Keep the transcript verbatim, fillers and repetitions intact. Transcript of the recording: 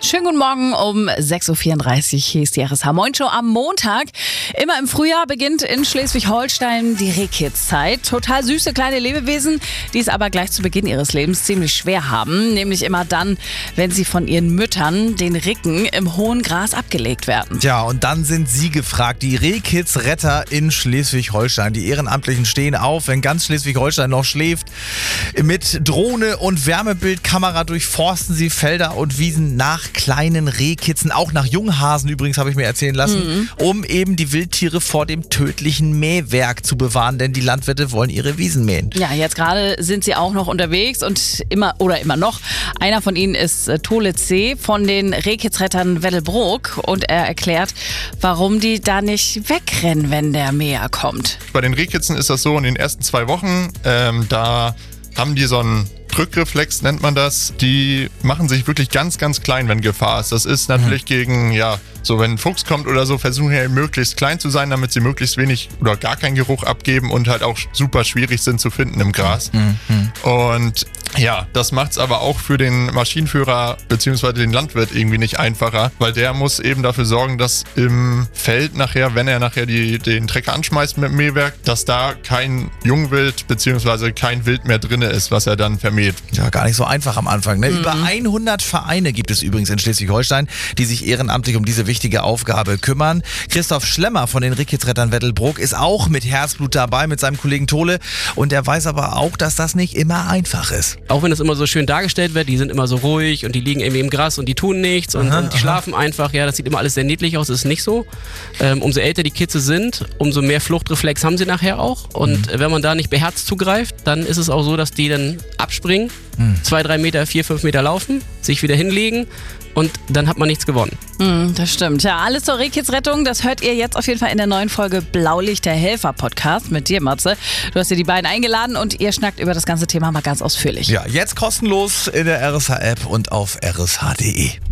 Schönen guten Morgen um sechs Uhr vierunddreißig. Hier ist die R S H Moin Show am Montag. Immer im Frühjahr beginnt in Schleswig-Holstein die Rehkitzzeit. Total süße kleine Lebewesen, die es aber gleich zu Beginn ihres Lebens ziemlich schwer haben. Nämlich immer dann, wenn sie von ihren Müttern, den Ricken, im hohen Gras abgelegt werden. Ja, und dann sind sie gefragt. Die Rehkitz-Retter in Schleswig-Holstein. Die Ehrenamtlichen stehen auf, wenn ganz Schleswig-Holstein noch schläft. Mit Drohne und Wärmebildkamera durchforsten sie Felder und Wiesen nach kleinen Rehkitzen, auch nach Junghasen übrigens, habe ich mir erzählen lassen, mhm. um eben die Wildtiere vor dem tödlichen Mähwerk zu bewahren, denn die Landwirte wollen ihre Wiesen mähen. Ja, jetzt gerade sind sie auch noch unterwegs und immer oder immer noch. Einer von ihnen ist äh, Tole C. von den Rehkitzrettern Weddelbrook und er erklärt, warum die da nicht wegrennen, wenn der Mäher kommt. Bei den Rehkitzen ist das so, in den ersten zwei Wochen, ähm, da haben die so einen Drückreflex, nennt man das. Die machen sich wirklich ganz, ganz klein, wenn Gefahr ist. Das ist natürlich mhm. gegen, ja, so wenn ein Fuchs kommt oder so, versuchen ja möglichst klein zu sein, damit sie möglichst wenig oder gar keinen Geruch abgeben und halt auch super schwierig sind zu finden im Gras. Mhm. Und ja, das macht es aber auch für den Maschinenführer bzw. den Landwirt irgendwie nicht einfacher, weil der muss eben dafür sorgen, dass im Feld nachher, wenn er nachher die, den Trecker anschmeißt mit dem Mähwerk, dass da kein Jungwild bzw. kein Wild mehr drin ist, was er dann vermäht. Ja, gar nicht so einfach am Anfang. Ne? Mhm. Über hundert Vereine gibt es übrigens in Schleswig-Holstein, die sich ehrenamtlich um diese wichtige Aufgabe kümmern. Christoph Schlemmer von den Rehkitzrettern Weddelbrook ist auch mit Herzblut dabei, mit seinem Kollegen Tole. Und er weiß aber auch, dass das nicht immer einfach ist. Auch wenn das immer so schön dargestellt wird, die sind immer so ruhig und die liegen irgendwie im Gras und die tun nichts und, aha, und die aha. schlafen einfach. Ja, das sieht immer alles sehr niedlich aus, das ist nicht so. Ähm, umso älter die Kitze sind, umso mehr Fluchtreflex haben sie nachher auch. Und mhm. wenn man da nicht beherzt zugreift, dann ist es auch so, dass die dann abspringen, mhm. zwei, drei Meter, vier, fünf Meter laufen, sich wieder hinlegen. Und dann hat man nichts gewonnen. Mm, das stimmt. Ja, alles zur Rehkitzrettung, das hört ihr jetzt auf jeden Fall in der neuen Folge Blaulicht, der Helfer-Podcast mit dir, Matze. Du hast dir die beiden eingeladen und ihr schnackt über das ganze Thema mal ganz ausführlich. Ja, jetzt kostenlos in der R S H-App und auf r s h punkt d e.